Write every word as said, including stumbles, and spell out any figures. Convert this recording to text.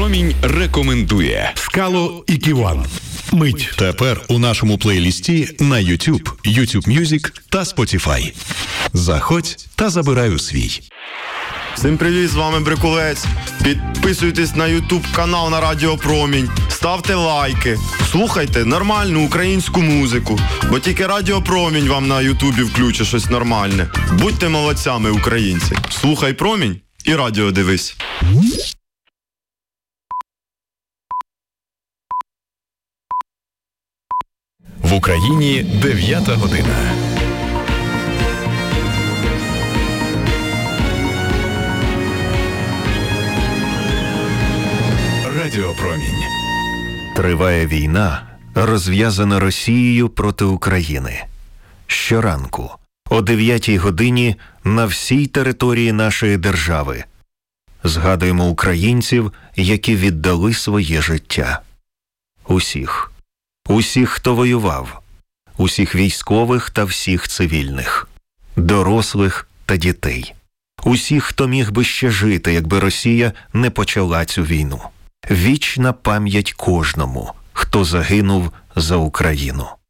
Промінь рекомендує Скало і Ківан. Мить. Тепер у нашому плейлісті на YouTube, YouTube Music та Spotify. Заходь та забирай у свій. Всім привіт, з вами Брикулець. Підписуйтесь на ютуб канал на Радіо Промінь, ставте лайки, слухайте нормальну українську музику, бо тільки Радіо Промінь вам на ютубі включить щось нормальне. Будьте молодцями, українці. Слухай Промінь і радіо дивись. В Україні дев'ята година. Радіо Промінь. Триває війна, розв'язана Росією проти України. Щоранку, о дев'ятій годині, на всій території нашої держави згадуємо українців, які віддали своє життя. Усіх. Усіх, хто воював. Усіх військових та всіх цивільних. Дорослих та дітей. Усіх, хто міг би ще жити, якби Росія не почала цю війну. Вічна пам'ять кожному, хто загинув за Україну.